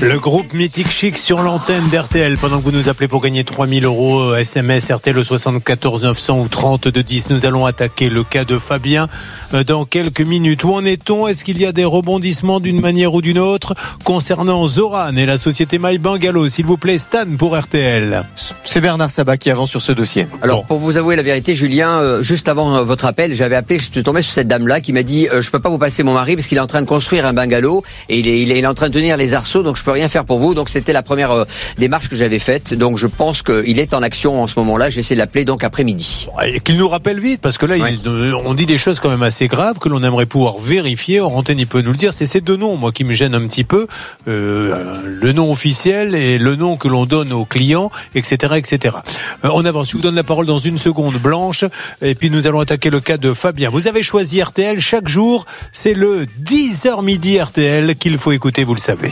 Le groupe Mythique Chic sur l'antenne d'RTL. Pendant que vous nous appelez pour gagner 3 000 €, SMS RTL au 74 900 ou 32 10. Nous allons attaquer le cas de Fabien dans quelques minutes. Où en est-on? Est-ce qu'il y a des rebondissements d'une manière ou d'une autre concernant Zoran et la société My Bungalow? S'il vous plaît, Stan pour RTL. C'est Bernard Sabat qui avance sur ce dossier. Alors, pour vous avouer la vérité, Julien, juste avant votre appel, j'avais appelé, je suis tombé sur cette dame-là qui m'a dit je peux pas vous passer mon mari parce qu'il est en train de construire un bungalow et il est en train de tenir les arceaux, donc je peux rien faire pour vous. Donc c'était la première démarche que j'avais faite. Donc je pense qu'il est en action en ce moment-là. Je vais essayer de l'appeler donc après-midi. Et qu'il nous rappelle vite, parce que là, on dit des choses quand même assez graves que l'on aimerait pouvoir vérifier. En antenne, il peut nous le dire. C'est ces deux noms, moi, qui me gênent un petit peu. Le nom officiel et le nom que l'on donne aux clients, etc., etc. On avance. Je vous donne la parole dans une seconde, Blanche. Et puis nous allons attaquer le cas de Fabien. Vous avez choisi RTL chaque jour. C'est le 10h midi RTL qu'il faut écouter, vous le savez.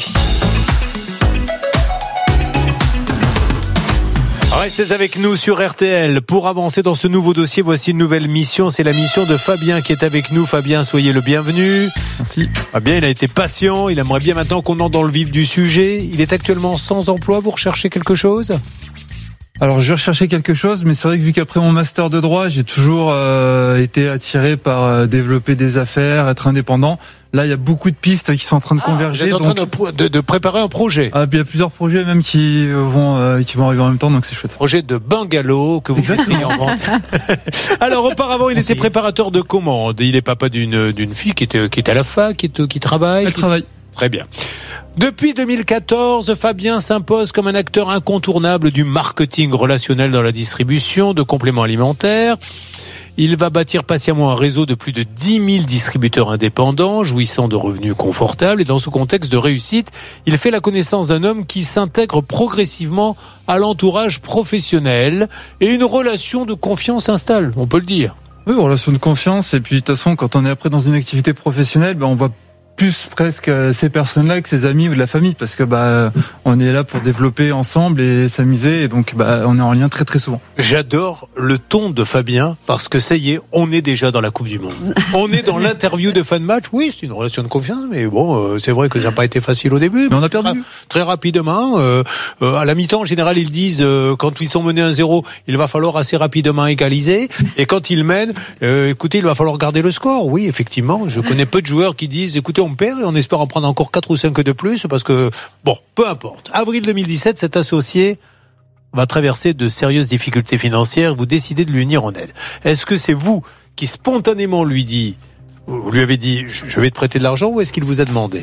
Restez avec nous sur RTL. Pour avancer dans ce nouveau dossier, voici une nouvelle mission. C'est la mission de Fabien qui est avec nous. Fabien, soyez le bienvenu. Merci. Fabien, il a été patient. Il aimerait bien maintenant qu'on entre dans le vif du sujet. Il est actuellement sans emploi. Vous recherchez quelque chose ? Alors, je vais rechercher quelque chose, mais c'est vrai que vu qu'après mon master de droit, j'ai toujours été attiré par développer des affaires, être indépendant. Là, il y a beaucoup de pistes qui sont en train de converger. Vous êtes en train de préparer un projet. Ah, puis il y a plusieurs projets même qui vont arriver en même temps, donc c'est chouette. Projet de bungalow que vous mettriez en vente. Alors, auparavant, il était préparateur de commandes. Il est papa d'une fille qui est à la fac, qui travaille. Elle travaille. Très bien. Depuis 2014, Fabien s'impose comme un acteur incontournable du marketing relationnel dans la distribution de compléments alimentaires. Il va bâtir patiemment un réseau de plus de 10 000 distributeurs indépendants, jouissant de revenus confortables. Et dans ce contexte de réussite, il fait la connaissance d'un homme qui s'intègre progressivement à l'entourage professionnel et une relation de confiance s'installe, on peut le dire. Oui, relation de confiance. Et puis, de toute façon, quand on est après dans une activité professionnelle, on voit plus presque ces personnes-là que ses amis ou de la famille, parce que on est là pour développer ensemble et s'amuser, et donc on est en lien très très souvent. J'adore le ton de Fabien, parce que ça y est, on est déjà dans la Coupe du Monde. On est dans l'interview de fin de match. Oui, c'est une relation de confiance, mais bon, c'est vrai que ça n'a pas été facile au début. Mais on a perdu. Très rapidement. À la mi-temps, en général, ils disent quand ils sont menés 1-0, il va falloir assez rapidement égaliser. Et quand ils mènent, écoutez, il va falloir garder le score. Oui, effectivement, je connais peu de joueurs qui disent, écoutez, on perd et on espère en prendre encore 4 ou 5 de plus, parce que, bon, peu importe. Avril 2017, cet associé va traverser de sérieuses difficultés financières. Vous décidez de lui venir en aide. Est-ce que c'est vous qui spontanément vous lui avez dit, je vais te prêter de l'argent, ou est-ce qu'il vous a demandé?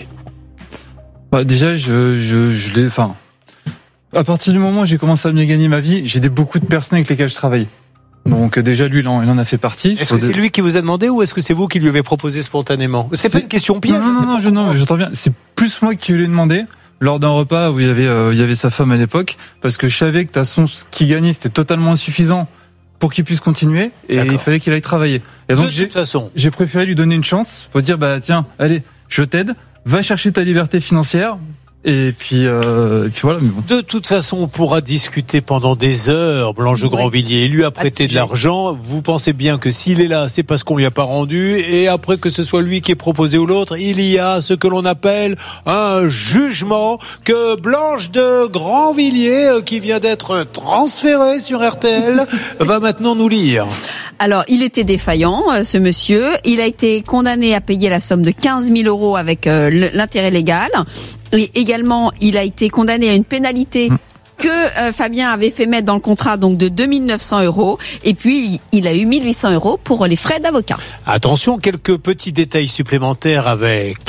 Déjà, je l'ai, à partir du moment où j'ai commencé à bien gagner ma vie, j'ai beaucoup de personnes avec lesquelles je travaille. Donc déjà, lui, il en a fait partie. Est-ce que c'est lui qui vous a demandé, ou est-ce que c'est vous qui lui avez proposé spontanément? C'est pas une question piège. Non, j'entends bien. C'est plus moi qui lui ai demandé lors d'un repas où il y avait sa femme à l'époque, parce que je savais que de toute façon, ce qu'il gagnait, c'était totalement insuffisant pour qu'il puisse continuer, et il fallait qu'il aille travailler. Et donc, de toute façon, j'ai préféré lui donner une chance pour dire, tiens, allez, je t'aide, va chercher ta liberté financière. Et puis voilà. Mais bon. De toute façon, on pourra discuter pendant des heures. Blanche de Grandvilliers, il lui a prêté de l'argent. Vous pensez bien que s'il est là, c'est parce qu'on lui a pas rendu. Et après, que ce soit lui qui est proposé ou l'autre, il y a ce que l'on appelle un jugement que Blanche de Grandvilliers, qui vient d'être transférée sur RTL, va maintenant nous lire. Alors, il était défaillant, ce monsieur. Il a été condamné à payer la somme de 15 000 € avec l'intérêt légal. Et également, il a été condamné à une pénalité que Fabien avait fait mettre dans le contrat, donc de 2 900 €. Et puis, il a eu 1 800 € pour les frais d'avocat. Attention, quelques petits détails supplémentaires avec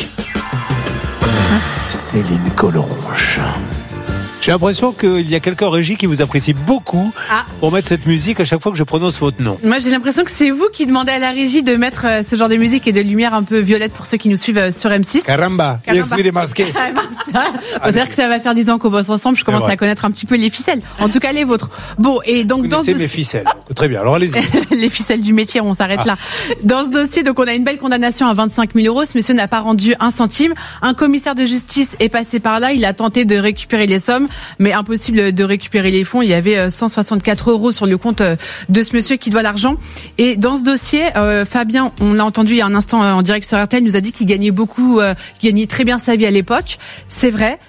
Céline Collonges. J'ai l'impression qu'il y a quelqu'un en régie qui vous apprécie beaucoup pour mettre cette musique à chaque fois que je prononce votre nom. Moi, j'ai l'impression que c'est vous qui demandez à la régie de mettre ce genre de musique et de lumière un peu violette pour ceux qui nous suivent sur M6. Caramba, je suis démasqué. C'est-à-dire que ça va faire 10 ans qu'on bosse ensemble, je commence à connaître un petit peu les ficelles. En tout cas, les vôtres. Bon, et donc vous connaissez mes ficelles. Très bien, alors allez-y. Les ficelles du métier, on s'arrête là. Dans ce dossier, donc on a une belle condamnation à 25 000 €. Ce monsieur n'a pas rendu un centime. Un commissaire de justice est passé par là. Il a tenté de récupérer les sommes, mais impossible de récupérer les fonds. Il y avait 164 € sur le compte de ce monsieur qui doit l'argent. Et dans ce dossier, Fabien, on l'a entendu il y a un instant en direct sur RTL, nous a dit qu'il gagnait beaucoup, qu'il gagnait très bien sa vie à l'époque. C'est vrai,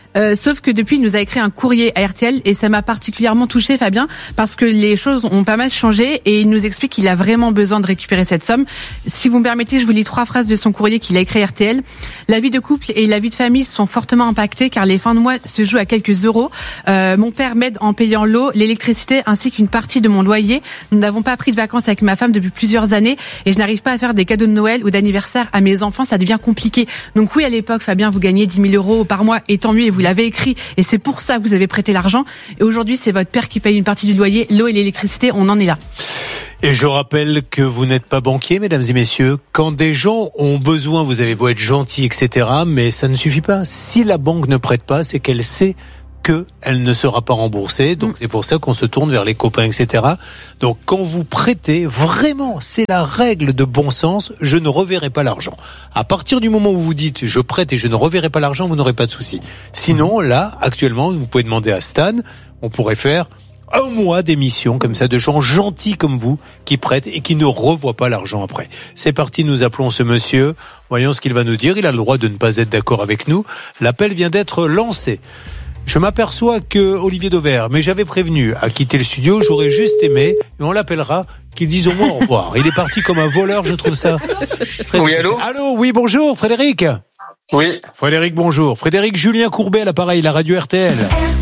Sauf que depuis, il nous a écrit un courrier à RTL et ça m'a particulièrement touché, Fabien, parce que les choses ont pas mal changé et il nous explique qu'il a vraiment besoin de récupérer cette somme. Si vous me permettez, je vous lis 3 phrases de son courrier qu'il a écrit à RTL. La vie de couple et la vie de famille sont fortement impactées car les fins de mois se jouent à quelques euros. Mon père m'aide en payant l'eau, l'électricité ainsi qu'une partie de mon loyer. Nous n'avons pas pris de vacances avec ma femme depuis plusieurs années et je n'arrive pas à faire des cadeaux de Noël ou d'anniversaire à mes enfants. Ça devient compliqué. Donc oui, à l'époque, Fabien, vous gagnez 10 000 euros par mois et tant mieux, et vous l'avez écrit et c'est pour ça que vous avez prêté l'argent. Et aujourd'hui, c'est votre père qui paye une partie du loyer, l'eau et l'électricité, on en est là. Et je rappelle que vous n'êtes pas banquier, mesdames et messieurs. Quand des gens ont besoin, vous avez beau être gentil, etc., mais ça ne suffit pas. Si la banque ne prête pas, c'est qu'elle sait qu'elle ne sera pas remboursée. Donc c'est pour ça qu'on se tourne vers les copains, etc. Donc quand vous prêtez, vraiment, c'est la règle de bon sens, je ne reverrai pas l'argent. À partir du moment où vous dites je prête et je ne reverrai pas l'argent, vous n'aurez pas de souci. Sinon, là, actuellement, vous pouvez demander à Stan, on pourrait faire 1 mois d'émission comme ça de gens gentils comme vous qui prêtent et qui ne revoient pas l'argent après. C'est parti, nous appelons ce monsieur. Voyons ce qu'il va nous dire. Il a le droit de ne pas être d'accord avec nous. L'appel vient d'être lancé. Je m'aperçois que Olivier Dauvert, mais j'avais prévenu à quitter le studio, j'aurais juste aimé, et on l'appellera, qu'il dise au moins au revoir. Il est parti comme un voleur, je trouve ça. Oui, allô ? Allô, oui, bonjour, Frédéric. Oui. Frédéric, bonjour. Frédéric, Julien Courbet à l'appareil, la radio RTL.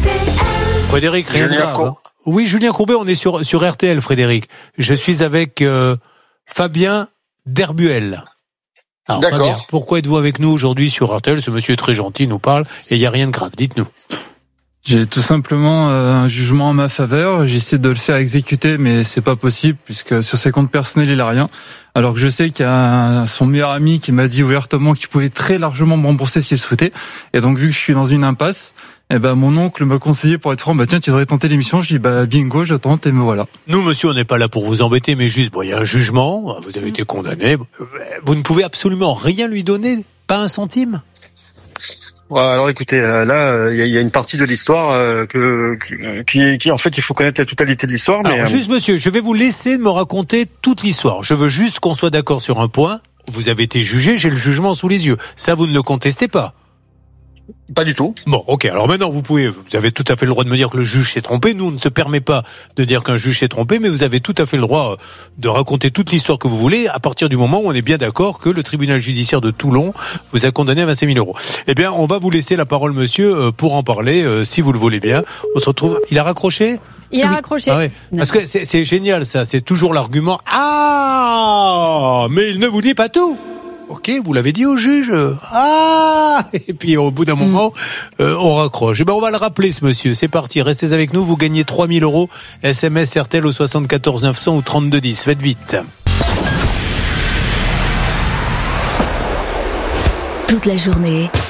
Frédéric, rien de grave. Oui, Julien Courbet, on est sur RTL, Frédéric. Je suis avec Fabien Derbuel. Alors, d'accord. Fabien, pourquoi êtes-vous avec nous aujourd'hui sur RTL ? Ce monsieur est très gentil, il nous parle, et il n'y a rien de grave. Dites-nous. J'ai tout simplement un jugement en ma faveur. J'essaie de le faire exécuter, mais c'est pas possible puisque sur ses comptes personnels, il a rien. Alors que je sais qu'il y a son meilleur ami qui m'a dit ouvertement qu'il pouvait très largement me rembourser s'il souhaitait. Et donc, vu que je suis dans une impasse, mon oncle m'a conseillé, pour être franc, tiens, tu devrais tenter l'émission. Je dis, bingo, je tente et me voilà. Nous, monsieur, on n'est pas là pour vous embêter, mais juste, il y a un jugement, vous avez été condamné, vous ne pouvez absolument rien lui donner, pas un centime. Ouais, alors écoutez, là, il y a une partie de l'histoire qui en fait, il faut connaître la totalité de l'histoire. Mais alors, juste, monsieur, je vais vous laisser me raconter toute l'histoire. Je veux juste qu'on soit d'accord sur un point. Vous avez été jugé, j'ai le jugement sous les yeux. Ça, vous ne le contestez pas. Pas du tout. Bon, ok. Alors maintenant, vous avez tout à fait le droit de me dire que le juge s'est trompé. Nous, on ne se permet pas de dire qu'un juge s'est trompé, mais vous avez tout à fait le droit de raconter toute l'histoire que vous voulez à partir du moment où on est bien d'accord que le tribunal judiciaire de Toulon vous a condamné à 25 000 euros. Eh bien, on va vous laisser la parole, monsieur, pour en parler, si vous le voulez bien. On se retrouve. Il a raccroché? Il a raccroché. Ah oui. Parce que c'est génial, ça. C'est toujours l'argument. Ah! Mais il ne vous dit pas tout. Ok, vous l'avez dit au juge. Ah! Et puis au bout d'un moment, on raccroche. On va le rappeler, ce monsieur. C'est parti, restez avec nous. Vous gagnez 3 000 euros. SMS RTL au 74 900 ou 32 10. Faites vite. Toute la journée,